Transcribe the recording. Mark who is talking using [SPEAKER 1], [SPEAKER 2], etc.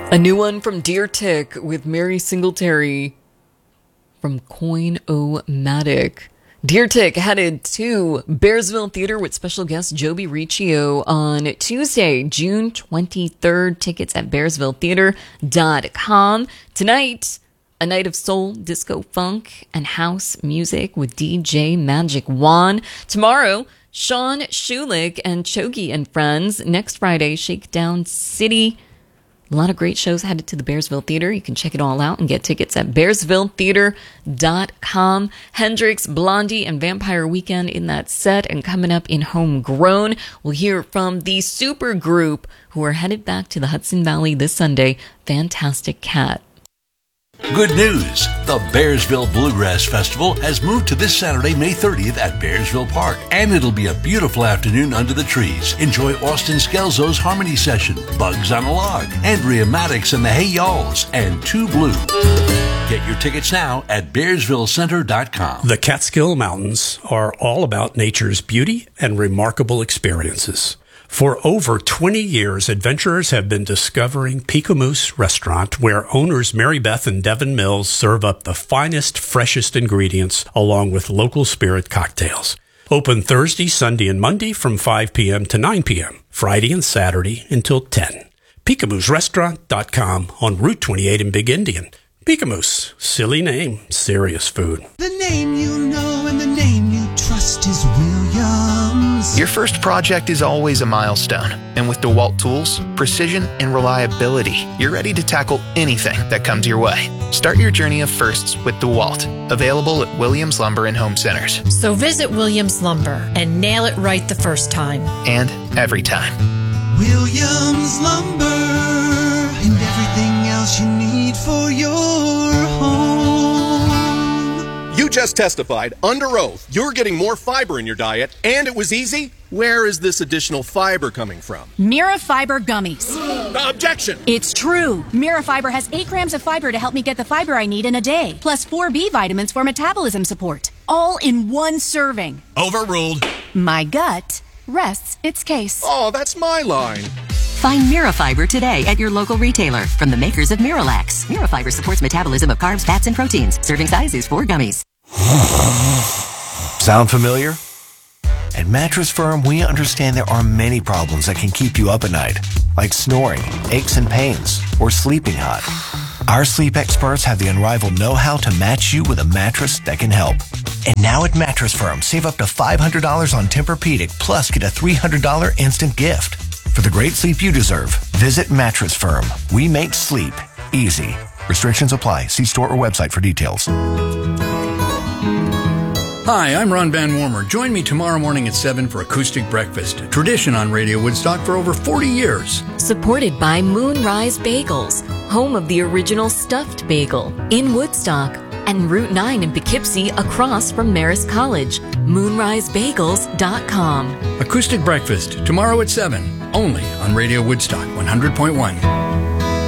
[SPEAKER 1] A new one from Deer Tick with Mary Singletary from Coin-O-Matic. Deer Tick headed to Bearsville Theater with special guest Joby Riccio on Tuesday, June 23rd. Tickets at bearsvilletheater.com. Tonight, a night of soul, disco, funk, and house music with DJ Magic Juan. Tomorrow, Sean Schulich and Chogi and Friends. Next Friday, Shakedown City. A lot of great shows headed to the Bearsville Theater. You can check it all out and get tickets at bearsvilletheater.com. Hendrix, Blondie, and Vampire Weekend in that set. And coming up in Homegrown, we'll hear from the super group who are headed back to the Hudson Valley this Sunday, Fantastic Cat.
[SPEAKER 2] Good news! The Bearsville Bluegrass Festival has moved to this Saturday, May 30th at Bearsville Park, and it'll be a beautiful afternoon under the trees. Enjoy Austin Skelzo's Harmony Session, Bugs on a Log, Andrea Maddox and the Hey Y'alls, and Two Blue. Get your tickets now at BearsvilleCenter.com.
[SPEAKER 3] The Catskill Mountains are all about nature's beauty and remarkable experiences. For over 20 years, adventurers have been discovering Picamous Restaurant, where owners Mary Beth and Devin Mills serve up the finest, freshest ingredients along with local spirit cocktails. Open Thursday, Sunday, and Monday from 5 p.m. to 9 p.m., Friday and Saturday until 10. PicamousRestaurant.com on Route 28 in Big Indian. Picamous, silly name, serious food.
[SPEAKER 4] The name you know and the name you trust is Williams.
[SPEAKER 5] Your first project is always a milestone, and with DeWalt tools, precision, and reliability, you're ready to tackle anything that comes your way. Start your journey of firsts with DeWalt, available at Williams Lumber and Home Centers.
[SPEAKER 6] So visit Williams Lumber and nail it right the first time.
[SPEAKER 5] And every time.
[SPEAKER 4] Williams Lumber and everything else you need for your home.
[SPEAKER 7] You just testified under oath you're getting more fiber in your diet, and it was easy? Where is this additional fiber coming from?
[SPEAKER 8] Mirafiber gummies.
[SPEAKER 7] Objection!
[SPEAKER 8] It's true. Mirafiber has 8 grams of fiber to help me get the fiber I need in a day, plus 4 B vitamins for metabolism support. All in one serving.
[SPEAKER 7] Overruled.
[SPEAKER 8] My gut rests its case.
[SPEAKER 7] Oh, that's my line.
[SPEAKER 9] Find Mirafiber today at your local retailer from the makers of Miralax. Mirafiber supports metabolism of carbs, fats, and proteins. Serving size is 4 gummies.
[SPEAKER 10] Sound familiar? At Mattress Firm, we understand there are many problems that can keep you up at night, like snoring, aches and pains, or sleeping hot. Our sleep experts have the unrivaled know-how to match you with a mattress that can help. And now at Mattress Firm, save up to $500 on Tempur-Pedic, plus get a $300 instant gift. For the great sleep you deserve, visit Mattress Firm. We make sleep easy. Restrictions apply. See store or website for details.
[SPEAKER 11] Hi, I'm Ron Van Wormer. Join me tomorrow morning at 7 for Acoustic Breakfast, a tradition on Radio Woodstock for over 40 years.
[SPEAKER 1] Supported by Moonrise Bagels, home of the original stuffed bagel in Woodstock, and Route 9 in Poughkeepsie across from Marist College. MoonriseBagels.com.
[SPEAKER 11] Acoustic Breakfast, tomorrow at 7, only on Radio Woodstock 100.1.